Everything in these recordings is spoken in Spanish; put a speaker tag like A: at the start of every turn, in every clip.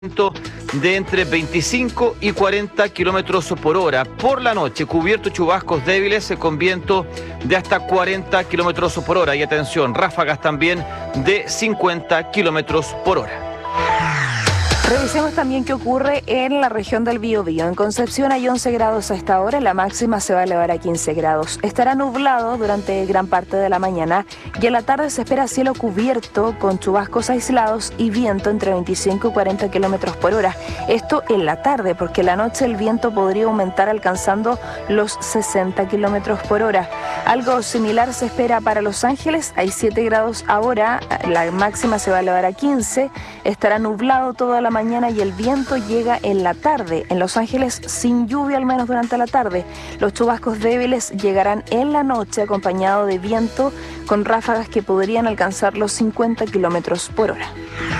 A: de entre 25 y 40 kilómetros por hora. Por la noche, cubierto chubascos débiles con viento de hasta 40 kilómetros por hora. Y atención, ráfagas también de 50 kilómetros por hora.
B: Revisemos también qué ocurre en la región del Biobío. En Concepción hay 11 grados a esta hora, la máxima se va a elevar a 15 grados. Estará nublado durante gran parte de la mañana y en la tarde se espera cielo cubierto con chubascos aislados y viento entre 25 y 40 kilómetros por hora. Esto en la tarde, porque en la noche el viento podría aumentar alcanzando los 60 kilómetros por hora. Algo similar se espera para Los Ángeles, hay 7 grados ahora, la máxima se va a elevar a 15, estará nublado toda la mañana y el viento llega en la tarde. En Los Ángeles sin lluvia al menos durante la tarde. Los chubascos débiles llegarán en la noche acompañado de viento con ráfagas que podrían alcanzar los 50 kilómetros por hora.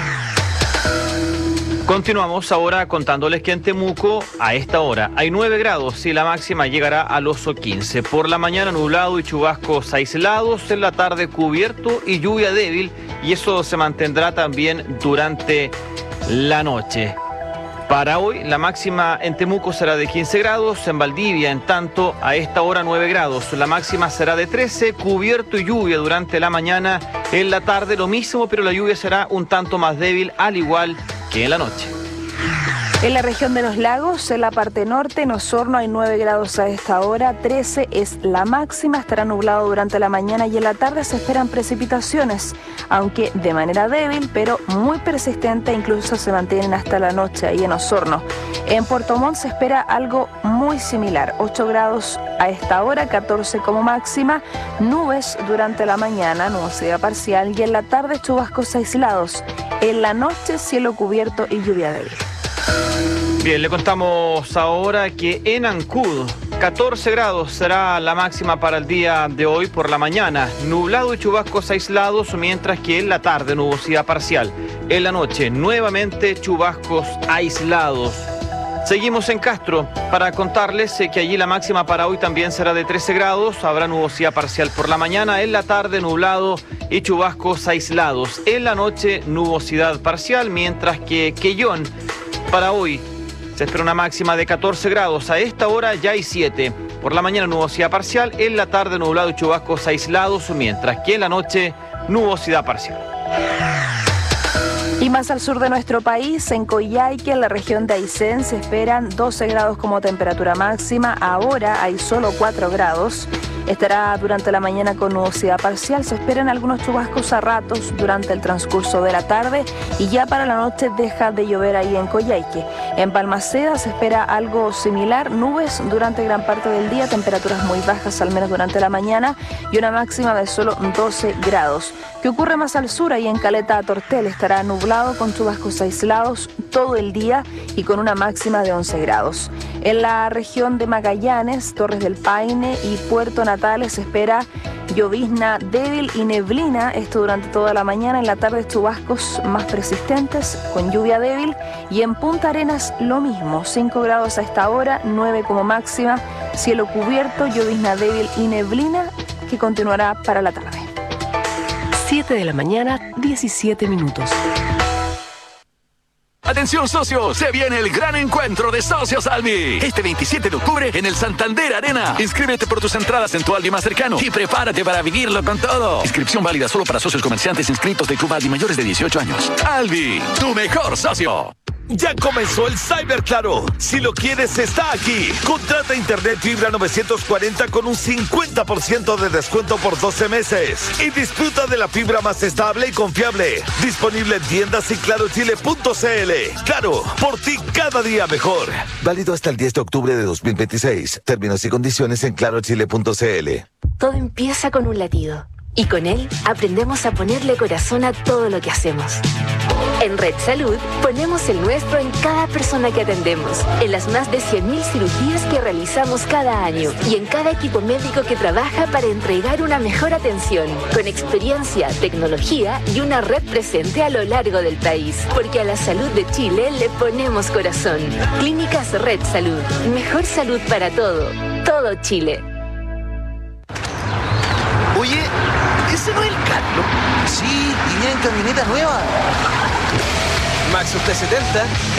A: Continuamos ahora contándoles que en Temuco a esta hora hay 9 grados y la máxima llegará a los 15. Por la mañana nublado y chubascos aislados, en la tarde cubierto y lluvia débil, y eso se mantendrá también durante la noche. Para hoy la máxima en Temuco será de 15 grados, en Valdivia en tanto a esta hora 9 grados, la máxima será de 13, cubierto y lluvia durante la mañana, en la tarde lo mismo, pero la lluvia será un tanto más débil al igual que en la noche.
B: En la región de los lagos, en la parte norte, en Osorno hay 9 grados a esta hora, 13 es la máxima, estará nublado durante la mañana y en la tarde se esperan precipitaciones, aunque de manera débil, pero muy persistente, incluso se mantienen hasta la noche ahí en Osorno. En Puerto Montt se espera algo muy similar, 8 grados a esta hora, 14 como máxima, nubes durante la mañana, nubosidad parcial y en la tarde chubascos aislados, en la noche cielo cubierto y lluvia débil.
A: Bien, le contamos ahora que en Ancud 14 grados será la máxima para el día de hoy por la mañana. Nublado y chubascos aislados, mientras que en la tarde nubosidad parcial. En la noche nuevamente chubascos aislados. Seguimos en Castro para contarles que allí la máxima para hoy también será de 13 grados. Habrá nubosidad parcial por la mañana. En la tarde nublado y chubascos aislados. En la noche nubosidad parcial, mientras que Quellón para hoy se espera una máxima de 14 grados. A esta hora ya hay 7. Por la mañana nubosidad parcial, en la tarde nublado y chubascos aislados, mientras que en la noche nubosidad parcial.
B: Y más al sur de nuestro país, en Coyhaique, en la región de Aysén, se esperan 12 grados como temperatura máxima. Ahora hay solo 4 grados. Estará durante la mañana con nubosidad parcial. Se esperan algunos chubascos a ratos durante el transcurso de la tarde y ya para la noche deja de llover ahí en Coyhaique. En Balmaceda se espera algo similar, nubes durante gran parte del día, temperaturas muy bajas al menos durante la mañana y una máxima de solo 12 grados. ¿Qué ocurre más al sur? Ahí en Caleta Tortel estará nublado con chubascos aislados todo el día y con una máxima de 11 grados. En la región de Magallanes, Torres del Paine y Puerto Natales se espera llovizna débil y neblina, esto durante toda la mañana. En la tarde chubascos más persistentes con lluvia débil y en Punta Arenas lo mismo, 5 grados a esta hora, 9 como máxima, cielo cubierto, llovizna débil y neblina que continuará para la tarde.
C: 7 de la mañana, 17 minutos.
D: Atención socios, se viene el gran encuentro de Socios Albi. Este 27 de octubre en el Santander Arena. Inscríbete por tus entradas en tu Albi más cercano y prepárate para vivirlo con todo. Inscripción válida solo para socios comerciantes inscritos de Club Albi mayores de 18 años. Albi, tu mejor socio.
E: Ya comenzó el Cyber Claro. Si lo quieres, está aquí. Contrata internet fibra 940 con un 50% de descuento por 12 meses. Y disfruta de la fibra más estable y confiable. Disponible en tiendas y clarochile.cl. Claro, por ti cada día mejor. Válido hasta el 10 de octubre de 2026. Términos y condiciones en clarochile.cl.
F: Todo empieza con un latido. Y con él aprendemos a ponerle corazón a todo lo que hacemos. En Red Salud ponemos el nuestro en cada persona que atendemos, en las más de 100.000 cirugías que realizamos cada año y en cada equipo médico que trabaja para entregar una mejor atención, con experiencia, tecnología y una red presente a lo largo del país. Porque a la salud de Chile le ponemos corazón. Clínicas Red Salud. Mejor salud para todo. Todo Chile.
G: Oye, ¿ese no es el Carlos? Sí, y viene en camioneta nueva. Maxus T70